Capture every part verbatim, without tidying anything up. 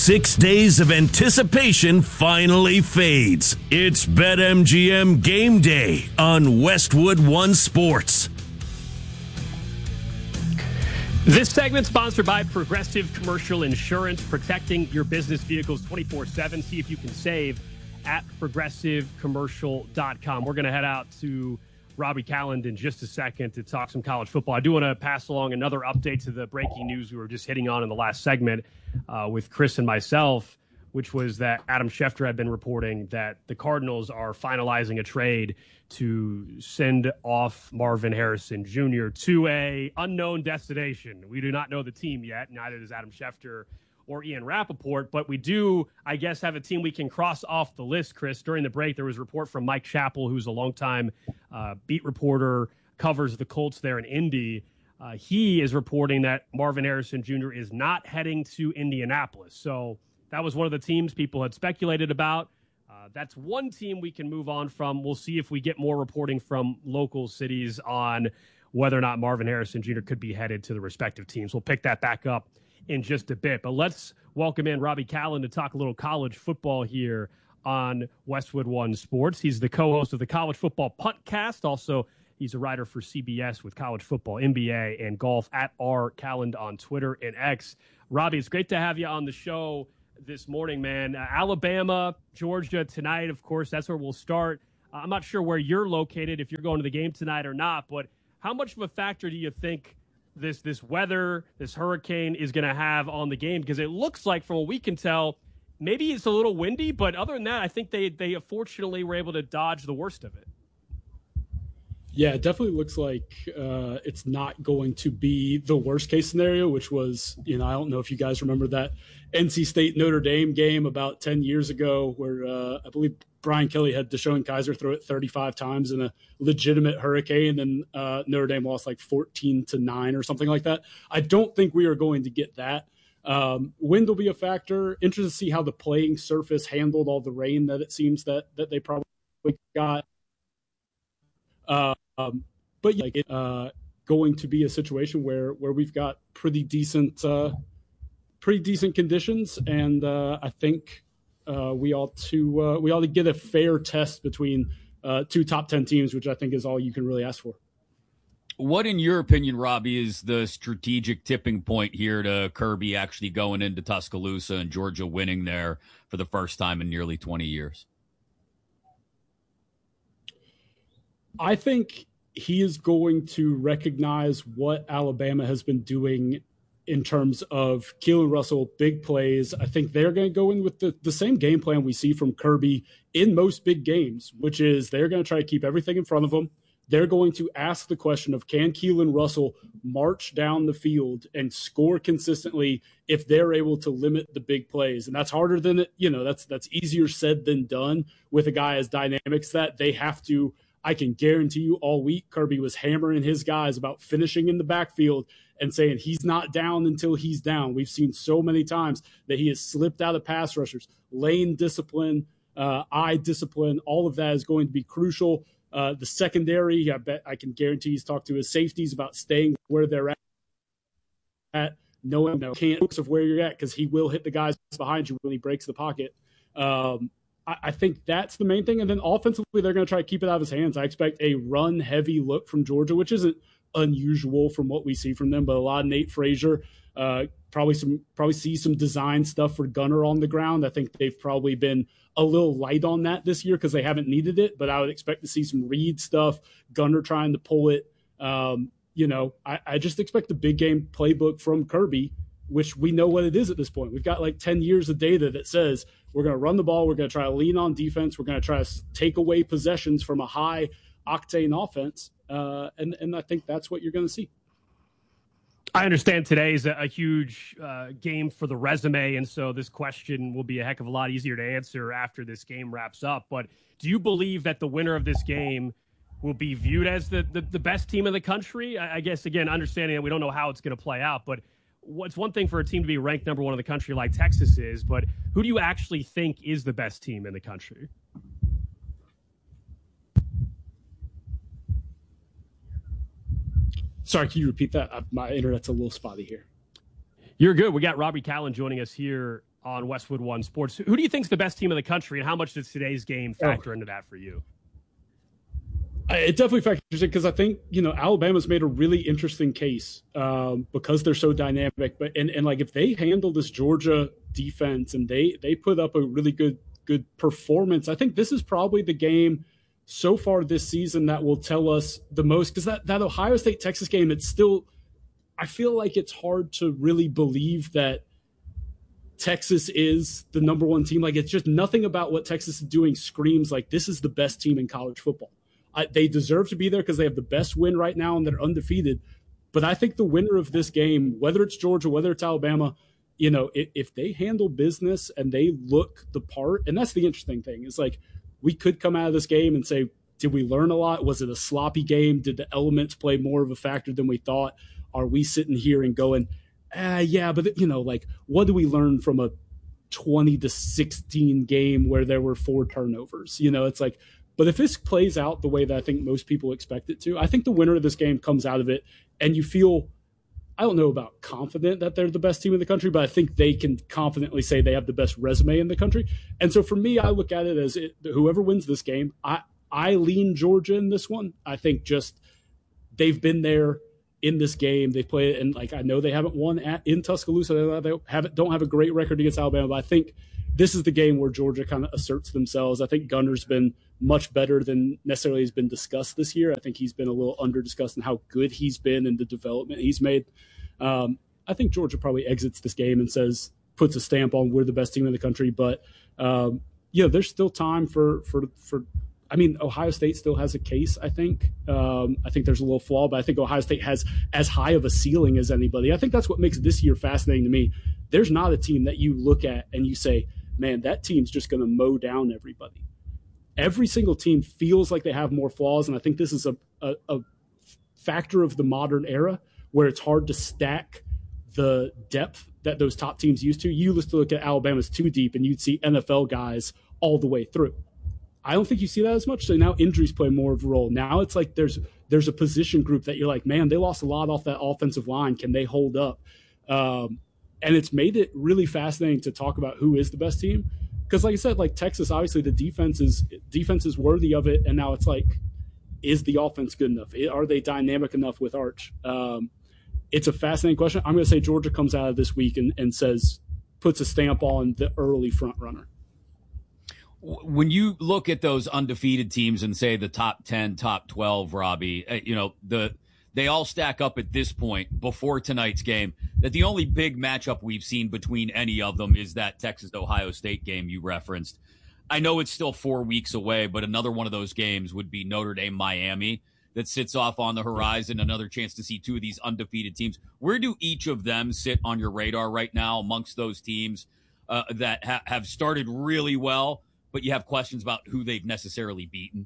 Six days of anticipation finally fades. It's BetMGM Game Day on Westwood One Sports. This segment sponsored by Progressive Commercial Insurance, protecting your business vehicles twenty-four seven. See if you can save at progressive commercial dot com. We're going to head out to Robbie Calland in just a second to talk some college football. I do want to pass along another update to the breaking news we were just hitting on in the last segment uh, with Chris and myself, which was that Adam Schefter had been reporting that the Cardinals are finalizing a trade to send off Marvin Harrison Junior to a unknown destination. We do not know the team yet. Neither does Adam Schefter or Ian Rappaport, but we do, I guess, have a team we can cross off the list, Chris. During the break, there was a report from Mike Chappell, who's a longtime uh, beat reporter, covers the Colts there in Indy. Uh, he is reporting that Marvin Harrison Junior is not heading to Indianapolis. So that was one of the teams people had speculated about. Uh, that's one team we can move on from. We'll see if we get more reporting from local cities on whether or not Marvin Harrison Junior could be headed to the respective teams. We'll pick that back up in just a bit. But let's welcome in Robbie Calland to talk a little college football here on Westwood One Sports. He's the co-host of the College Football Puntcast. Also, he's a writer for C B S with college football, N B A, and golf at R Calland on Twitter and X. Robbie, it's great to have you on the show this morning, man. Uh, Alabama, Georgia tonight, of course, that's where we'll start. Uh, I'm not sure where you're located, if you're going to the game tonight or not, but how much of a factor do you think this this weather, this hurricane is going to have on the game? Because it looks like, from what we can tell, maybe it's a little windy, but other than that, I think they, they fortunately were able to dodge the worst of it. Yeah, it definitely looks like uh, it's not going to be the worst case scenario, which was, you know, I don't know if you guys remember that N C State Notre Dame game about ten years ago where uh, I believe Brian Kelly had Deshaun Kaiser throw it thirty-five times in a legitimate hurricane, and uh, Notre Dame lost like fourteen to nine or something like that. I don't think we are going to get that. Um, wind will be a factor. Interested to see how the playing surface handled all the rain that it seems that that they probably got. Uh, um, but yeah, like it, uh, going to be a situation where where we've got pretty decent, uh, pretty decent conditions, and uh, I think uh, we ought to uh, we ought to get a fair test between uh, two top ten teams, which I think is all you can really ask for. What, in your opinion, Robbie, is the strategic tipping point here to Kirby actually going into Tuscaloosa and Georgia winning there for the first time in nearly twenty years? I think he is going to recognize what Alabama has been doing in terms of Keelan Russell, big plays. I think they're going to go in with the, the same game plan we see from Kirby in most big games, which is they're going to try to keep everything in front of them. They're going to ask the question of, can Keelan Russell march down the field and score consistently if they're able to limit the big plays? And that's harder than it, you know, that's, that's easier said than done with a guy as dynamic as that. They have to, I can guarantee you all week, Kirby was hammering his guys about finishing in the backfield and saying he's not down until he's down. We've seen so many times that he has slipped out of pass rushers. Lane discipline, uh, eye discipline, all of that is going to be crucial. Uh, the secondary, I bet I can guarantee he's talked to his safeties about staying where they're at, at knowing the mechanics of where you're at, because he will hit the guys behind you when he breaks the pocket. Um, I think that's the main thing. And then offensively, they're going to try to keep it out of his hands. I expect a run-heavy look from Georgia, which isn't unusual from what we see from them, but a lot of Nate Frazier, uh, probably some probably see some design stuff for Gunner on the ground. I think they've probably been a little light on that this year because they haven't needed it, but I would expect to see some Reed stuff, Gunner trying to pull it. Um, you know, I, I just expect the big game playbook from Kirby, which we know what it is at this point. We've got like ten years of data that says we're going to run the ball, we're going to try to lean on defense, we're going to try to take away possessions from a high-octane offense, uh, and, and I think that's what you're going to see. I understand today is a, a huge uh, game for the resume, and so this question will be a heck of a lot easier to answer after this game wraps up. But do you believe that the winner of this game will be viewed as the, the, the best team in the country? I, I guess, again, understanding that we don't know how it's going to play out, but it's one thing for a team to be ranked number one in the country like Texas is, but who do you actually think is the best team in the country? Sorry, can you repeat that? My internet's a little spotty here. You're good. We got Robbie Calland joining us here on Westwood One Sports. Who do you think is the best team in the country, and how much does today's game factor oh. into that for you? It definitely factors in because I think, you know, Alabama's made a really interesting case um, because they're so dynamic. But and, and like if they handle this Georgia defense and they they put up a really good good performance, I think this is probably the game so far this season that will tell us the most, because that, that Ohio State Texas game, it's still, I feel like it's hard to really believe that Texas is the number one team. Like, it's just nothing about what Texas is doing screams like this is the best team in college football. I, they deserve to be there because they have the best win right now and they're undefeated. But I think the winner of this game, whether it's Georgia, whether it's Alabama, you know, if, if they handle business and they look the part, and that's the interesting thing, is like we could come out of this game and say, did we learn a lot? Was it a sloppy game? Did the elements play more of a factor than we thought? Are we sitting here and going, ah, yeah, but, you know, like, what do we learn from a twenty to sixteen game where there were four turnovers? You know, it's like, but if this plays out the way that I think most people expect it to, I think the winner of this game comes out of it and you feel, I don't know about confident that they're the best team in the country, but I think they can confidently say they have the best resume in the country. And so for me, I look at it as it, whoever wins this game, I, I lean Georgia in this one. I think just they've been there in this game. They play it, and like I know they haven't won at, in Tuscaloosa. They haven't don't have a great record against Alabama, but I think this is the game where Georgia kind of asserts themselves. I think Gunner's been much better than necessarily has been discussed this year. I think he's been a little under discussed in how good he's been and the development he's made. Um, I think Georgia probably exits this game and says, puts a stamp on we're the best team in the country. But um, you know, there's still time for for for. I mean, Ohio State still has a case, I think. Um, I think there's a little flaw, but I think Ohio State has as high of a ceiling as anybody. I think that's what makes this year fascinating to me. There's not a team that you look at and you say, man, that team's just going to mow down everybody. Every single team feels like they have more flaws, and I think this is a, a, a factor of the modern era where it's hard to stack the depth that those top teams used to. You used to look at Alabama's too deep, and you'd see N F L guys all the way through. I don't think you see that as much. So now injuries play more of a role. Now it's like there's there's a position group that you're like, man, they lost a lot off that offensive line. Can they hold up? Um, and it's made it really fascinating to talk about who is the best team. Because like I said, like Texas, obviously the defense is defense is worthy of it. And now it's like, is the offense good enough? Are they dynamic enough with Arch? Um, it's a fascinating question. I'm going to say Georgia comes out of this week and, and says, puts a stamp on the early front runner. When you look at those undefeated teams and say the top ten, top twelve, Robbie, you know, the they all stack up at this point before tonight's game that the only big matchup we've seen between any of them is that Texas-Ohio State game you referenced. I know it's still four weeks away, but another one of those games would be Notre Dame-Miami that sits off on the horizon, another chance to see two of these undefeated teams. Where do each of them sit on your radar right now amongst those teams uh, that ha- have started really well, but you have questions about who they've necessarily beaten?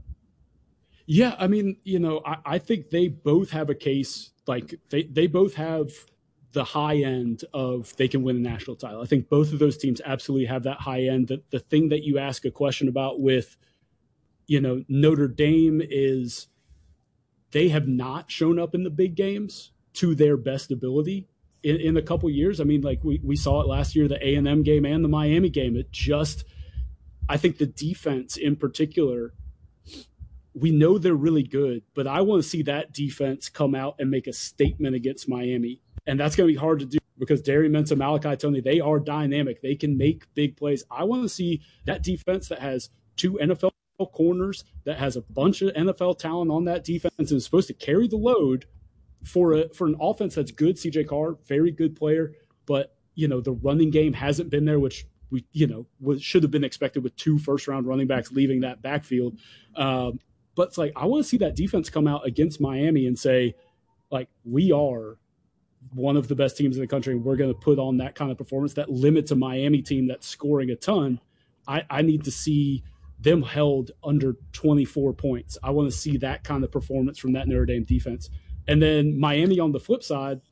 Yeah, I mean, you know, I, I think they both have a case. Like, they, they both have the high end of they can win a national title. I think both of those teams absolutely have that high end. The, the thing that you ask a question about with, you know, Notre Dame is they have not shown up in the big games to their best ability in, in a couple years. I mean, like, we, we saw it last year, the A and M game and the Miami game. It just – I think the defense in particular, we know they're really good, but I want to see that defense come out and make a statement against Miami. And that's going to be hard to do because Darian Mensah, Malachi Tony, they are dynamic. They can make big plays. I want to see that defense that has two N F L corners, that has a bunch of N F L talent on that defense and is supposed to carry the load for a, for an offense that's good. C J Carr, very good player, but, you know, the running game hasn't been there, which we, you know, was, should have been expected with two first-round running backs leaving that backfield. Um, but it's like I want to see that defense come out against Miami and say, like, we are one of the best teams in the country, and we're going to put on that kind of performance that limits a Miami team that's scoring a ton. I, I need to see them held under twenty-four points. I want to see that kind of performance from that Notre Dame defense. And then Miami on the flip side,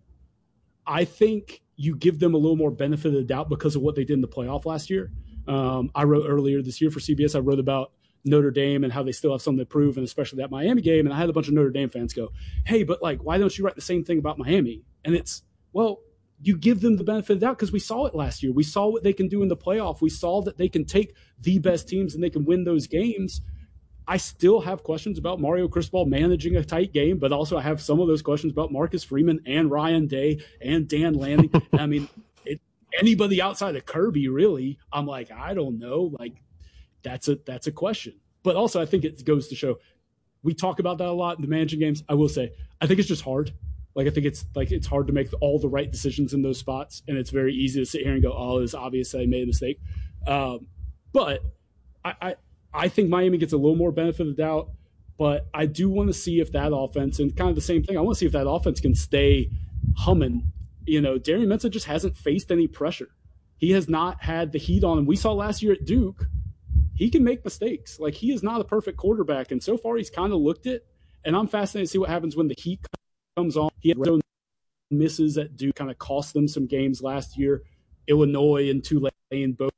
I think you give them a little more benefit of the doubt because of what they did in the playoff last year. Um, I wrote earlier this year for C B S, I wrote about Notre Dame and how they still have something to prove, and especially that Miami game. And I had a bunch of Notre Dame fans go, hey, but like, why don't you write the same thing about Miami? And it's, well, you give them the benefit of the doubt because we saw it last year. We saw what they can do in the playoff. We saw that they can take the best teams and they can win those games. I still have questions about Mario Cristobal managing a tight game, but also I have some of those questions about Marcus Freeman and Ryan Day and Dan Lanning. I mean, it, anybody outside of Kirby, really, I'm like, I don't know. Like, that's a that's a question. But also, I think it goes to show we talk about that a lot in the managing games. I will say, I think it's just hard. Like, I think it's like it's hard to make all the right decisions in those spots, and it's very easy to sit here and go, "Oh, it's obvious I made a mistake." Um, but I, I, I think Miami gets a little more benefit of the doubt. But I do want to see if that offense, and kind of the same thing, I want to see if that offense can stay humming. You know, Darian Mensah just hasn't faced any pressure. He has not had the heat on him. We saw last year at Duke, he can make mistakes. Like, he is not a perfect quarterback, and so far he's kind of looked it. And I'm fascinated to see what happens when the heat comes on. He had misses at Duke, kind of cost them some games last year. Illinois and Tulane both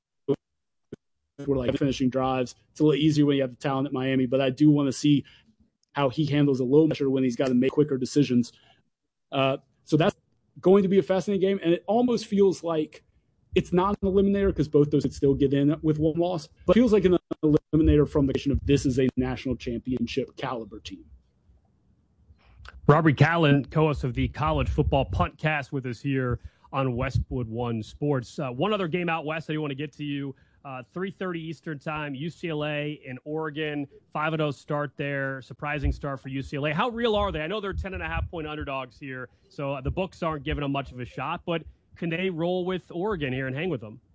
were like finishing drives. It's a little easier when you have the talent at Miami, but I do want to see how he handles a little pressure when he's got to make quicker decisions. Uh, so that's going to be a fascinating game, and it almost feels like it's not an eliminator because both those could still get in with one loss, but it feels like an eliminator from the question of this is a national championship caliber team. Robbie Callan, co-host of the College Football Puntcast, with us here on Westwood One Sports. Uh, one other game out west I do want to get to you. Uh, three thirty Eastern time, U C L A in Oregon. five and oh start there. Surprising start for U C L A. How real are they? I know they're ten and a half point underdogs here, so the books aren't giving them much of a shot, but can they roll with Oregon here and hang with them?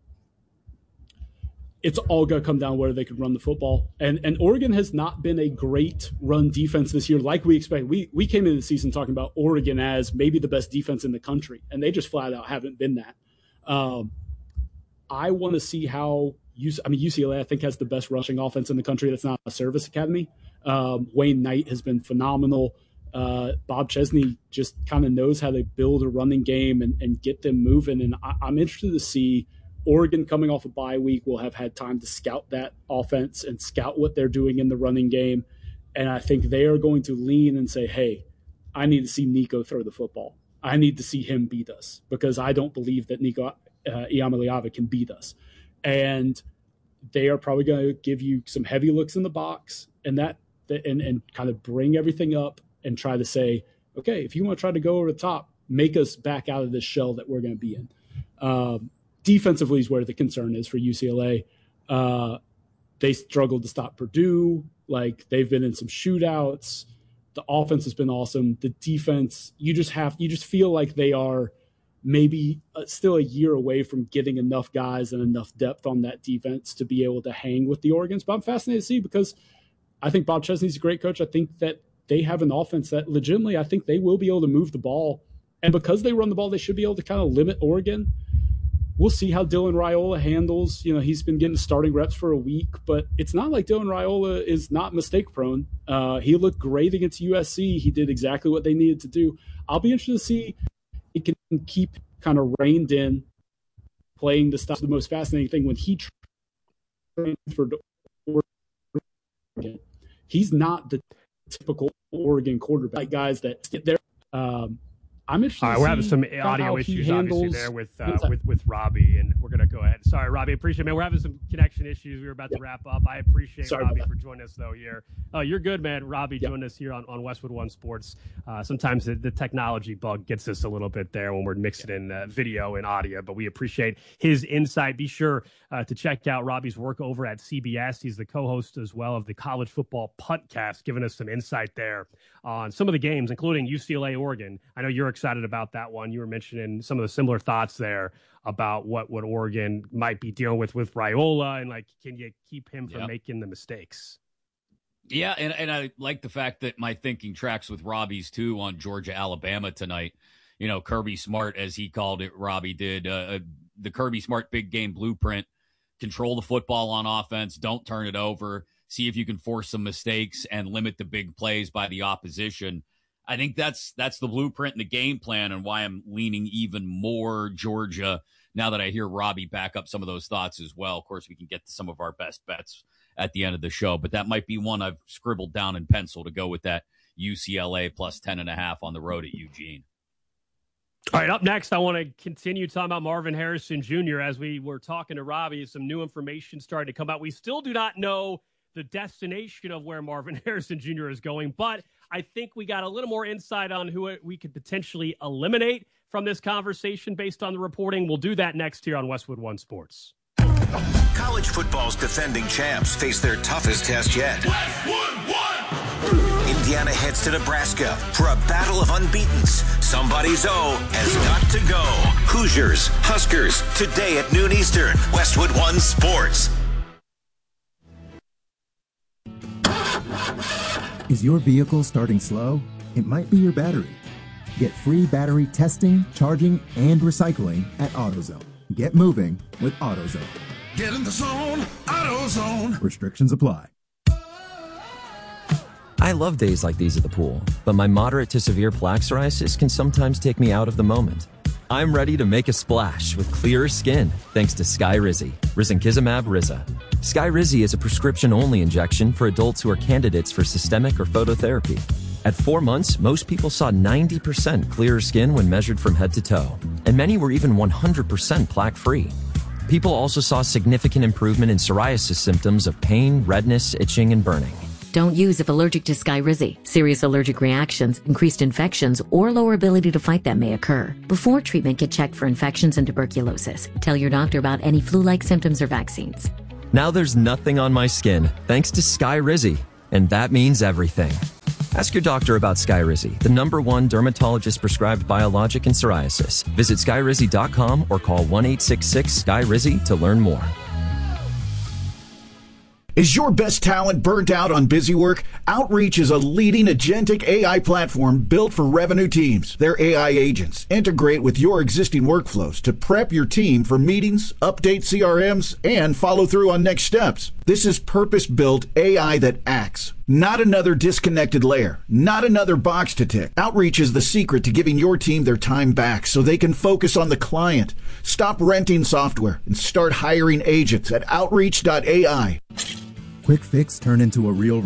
It's all going to come down to whether they can run the football. And and Oregon has not been a great run defense this year like we expected. We we came into the season talking about Oregon as maybe the best defense in the country, and they just flat out haven't been that. Um, I want to see how U C, I mean, U C L A, I think, has the best rushing offense in the country. That's not a service academy. Um, Wayne Knight has been phenomenal. Uh, Bob Chesney just kind of knows how to build a running game and, and get them moving. And I, I'm interested to see Oregon coming off a bye week will have had time to scout that offense and scout what they're doing in the running game. And I think they are going to lean and say, hey, I need to see Nico throw the football. I need to see him beat us because I don't believe that Nico uh, Iamaleava can beat us. And they are probably going to give you some heavy looks in the box and that and, and kind of bring everything up and try to say, okay, if you want to try to go over the top, make us back out of this shell that we're going to be in. Um, defensively is where the concern is for U C L A. Uh, they struggled to stop Purdue. Like, they've been in some shootouts. The offense has been awesome. The defense, you just have, you just feel like they are maybe still a year away from getting enough guys and enough depth on that defense to be able to hang with the Oregons. But I'm fascinated to see because I think Bob Chesney's a great coach. I think that they have an offense that legitimately, I think they will be able to move the ball. And because they run the ball, they should be able to kind of limit Oregon. We'll see how Dylan Raiola handles. You know, he's been getting starting reps for a week, but it's not like Dylan Raiola is not mistake prone. Uh, he looked great against U S C. He did exactly what they needed to do. I'll be interested to see he can keep kind of reined in playing the stuff. The most fascinating thing when he transferred to Oregon, he's not the typical Oregon quarterback, like guys that sit there. Um, I'm interested. All right, we're having some audio issues obviously there with uh, with with Robbie, and we're gonna go ahead. Sorry, Robbie, appreciate it, man. We're having some connection issues. We were about to wrap up. I appreciate Sorry Robbie for joining us though here. Oh, you're good, man. Robbie yep. joined us here on, on Westwood One Sports. Uh, sometimes the, the technology bug gets us a little bit there when we're mixing in uh, video and audio, but we appreciate his insight. Be sure uh, to check out Robbie's work over at C B S. He's the co-host as well of the College Football Puntcast, giving us some insight there on some of the games, including U C L A Oregon. I know you're excited about that one. You were mentioning some of the similar thoughts there about what, what Oregon might be dealing with with Raiola, and like, can you keep him from yep. making the mistakes? Yeah, and, and I like the fact that my thinking tracks with Robbie's too on Georgia, Alabama tonight. You know, Kirby Smart, as he called it, Robbie did, uh, the Kirby Smart big game blueprint: control the football on offense, don't turn it over, see if you can force some mistakes and limit the big plays by the opposition. I think that's that's the blueprint and the game plan, and why I'm leaning even more Georgia now that I hear Robbie back up some of those thoughts as well. Of course, we can get to some of our best bets at the end of the show, but that might be one I've scribbled down in pencil to go with that U C L A plus ten and a half on the road at Eugene. All right, up next, I want to continue talking about Marvin Harrison Junior As we were talking to Robbie, some new information starting to come out. We still do not know the destination of where Marvin Harrison Junior is going, but I think we got a little more insight on who we could potentially eliminate from this conversation based on the reporting. We'll do that next here on Westwood One Sports. College football's defending champs face their toughest test yet. Westwood One! Indiana heads to Nebraska for a battle of unbeatens. Somebody's O has got to go. Hoosiers, Huskers, today at noon Eastern. Westwood One Sports. Is your vehicle starting slow? It might be your battery. Get free battery testing, charging, and recycling at AutoZone. Get moving with AutoZone. Get in the zone, AutoZone. Restrictions apply. I love days like these at the pool, but my moderate to severe plaque psoriasis can sometimes take me out of the moment. I'm ready to make a splash with clearer skin thanks to Skyrizi, risankizumab Riza. Skyrizi is a prescription-only injection for adults who are candidates for systemic or phototherapy. At four months, most people saw ninety percent clearer skin when measured from head to toe, and many were even one hundred percent plaque-free. People also saw significant improvement in psoriasis symptoms of pain, redness, itching, and burning. Don't use if allergic to Skyrizi. Serious allergic reactions, increased infections, or lower ability to fight them may occur. Before treatment, get checked for infections and tuberculosis. Tell your doctor about any flu-like symptoms or vaccines. Now there's nothing on my skin thanks to Skyrizi, and that means everything. Ask your doctor about Skyrizi, the number one dermatologist-prescribed biologic in psoriasis. Visit skyrizi dot com or call one eight six six Sky Rizi to learn more. Is your best talent burnt out on busy work? Outreach is a leading agentic A I platform built for revenue teams. Their A I agents integrate with your existing workflows to prep your team for meetings, update C R Ms, and follow through on next steps. This is purpose-built A I that acts. Not another disconnected layer. Not another box to tick. Outreach is the secret to giving your team their time back so they can focus on the client. Stop renting software and start hiring agents at outreach dot A I. Quick fix turned into a real